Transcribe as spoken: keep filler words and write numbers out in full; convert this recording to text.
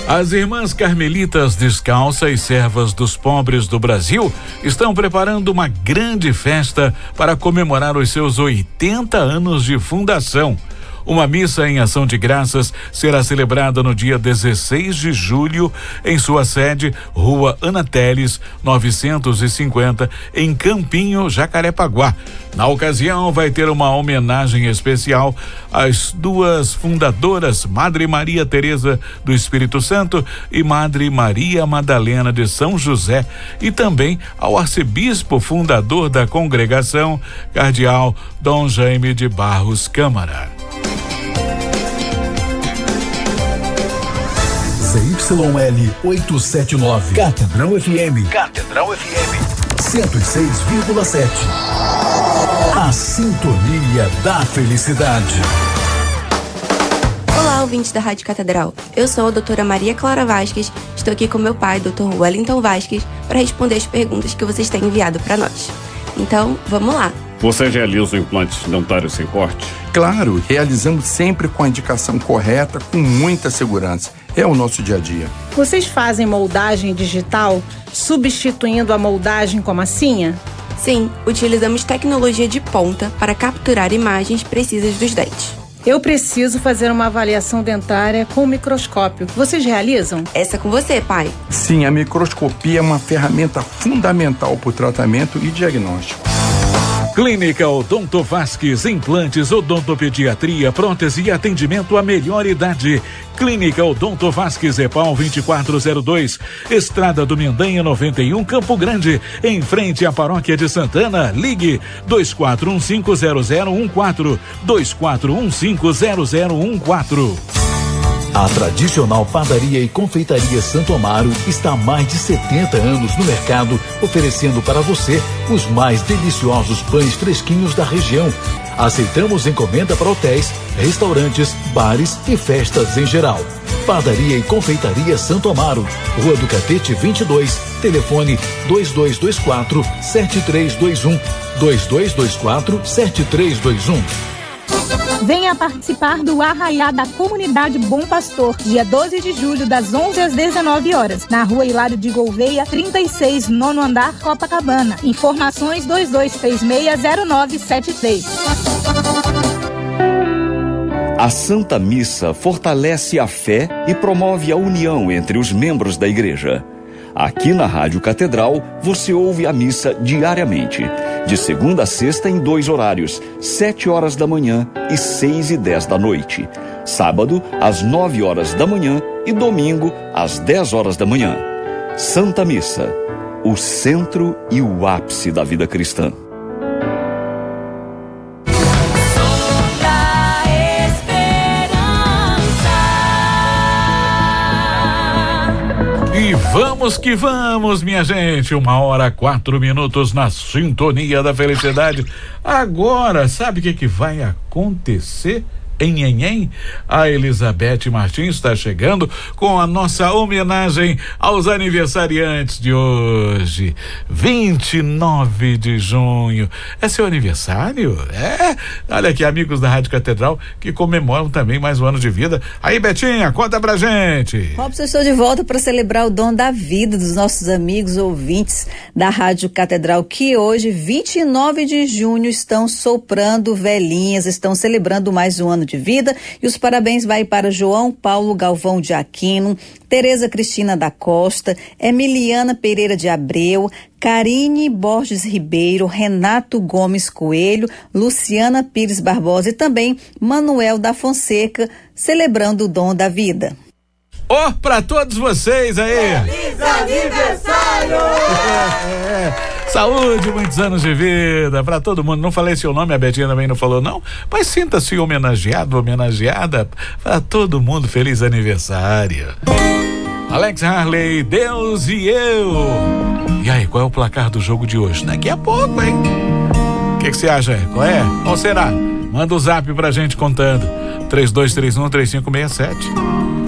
As Irmãs Carmelitas Descalça e Servas dos Pobres do Brasil estão preparando uma grande festa para comemorar os seus oitenta anos de fundação. Uma missa em ação de graças será celebrada no dia dezesseis de julho em sua sede, Rua Ana Teles, novecentos e cinquenta, em Campinho, Jacarepaguá. Na ocasião, vai ter uma homenagem especial às duas fundadoras, Madre Maria Teresa do Espírito Santo e Madre Maria Madalena de São José, e também ao arcebispo fundador da congregação, Cardeal Dom Jaime de Barros Câmara. Z Y L oitocentos e setenta e nove, Catedral F M. Catedral F M. cento e seis vírgula sete. A sintonia da felicidade. Olá, ouvintes da Rádio Catedral. Eu sou a doutora Maria Clara Vasques. Estou aqui com meu pai, doutor Wellington Vasques, para responder as perguntas que vocês têm enviado para nós. Então, vamos lá. Você realiza implantes dentários sem corte? Claro, realizamos sempre com a indicação correta, com muita segurança. É o nosso dia a dia. Vocês fazem moldagem digital, substituindo a moldagem com massinha? Sim, utilizamos tecnologia de ponta para capturar imagens precisas dos dentes. Eu preciso fazer uma avaliação dentária com microscópio. Vocês realizam? Essa é com você, pai. Sim, a microscopia é uma ferramenta fundamental para o tratamento e diagnóstico. Clínica Odonto Vasques, implantes, odontopediatria, prótese e atendimento à melhor idade. Clínica Odonto Vasques, EPAL vinte e quatro zero dois, Estrada do Mendanha noventa e um, Campo Grande, em frente à Paróquia de Santana. Ligue dois quatro um cinco zero zero um quatro, dois quatro um cinco zero zero um quatro. A tradicional padaria e confeitaria Santo Amaro está há mais de setenta anos no mercado, oferecendo para você os mais deliciosos pães fresquinhos da região. Aceitamos encomenda para hotéis, restaurantes, bares e festas em geral. Padaria e confeitaria Santo Amaro, Rua do Catete vinte e dois, telefone dois dois dois quatro, sete três dois um, dois dois dois quatro, sete três dois um. Venha participar do Arraiá da Comunidade Bom Pastor, dia doze de julho, das onze às dezenove horas, na Rua Hilário de Gouveia, trinta e seis, nono andar, Copacabana. Informações dois dois três seis zero nove sete três. A Santa Missa fortalece a fé e promove a união entre os membros da igreja. Aqui na Rádio Catedral, você ouve a missa diariamente, de segunda a sexta em dois horários, sete horas da manhã e seis e dez da noite. Sábado, às nove horas da manhã e domingo, às dez horas da manhã. Santa Missa, o centro e o ápice da vida cristã. E vamos que vamos, minha gente, uma hora, quatro minutos na sintonia da felicidade. Agora, sabe o que que vai acontecer? Em Enhem, a Elizabeth Martins está chegando com a nossa homenagem aos aniversariantes de hoje, vinte e nove de junho. É seu aniversário? É? Olha aqui, amigos da Rádio Catedral que comemoram também mais um ano de vida. Aí, Betinha, conta pra gente. Robson, eu estou de volta para celebrar o dom da vida dos nossos amigos ouvintes da Rádio Catedral, que hoje, vinte e nove de junho, estão soprando velhinhas, estão celebrando mais um ano de vida, e os parabéns vai para João Paulo Galvão de Aquino, Tereza Cristina da Costa, Emiliana Pereira de Abreu, Karine Borges Ribeiro, Renato Gomes Coelho, Luciana Pires Barbosa e também Manuel da Fonseca, celebrando o dom da vida. Ó, oh, pra todos vocês aí! Feliz aniversário! É, é. Saúde, muitos anos de vida pra todo mundo. Não falei seu nome, a Betinha também não falou não, mas sinta-se homenageado, homenageada. Pra todo mundo, feliz aniversário. Alex Harley, Deus e eu. E aí, qual é o placar do jogo de hoje? Daqui a pouco, hein? O que você acha? Qual é? Qual será? Manda o zap pra gente contando. três dois três um, três cinco seis sete.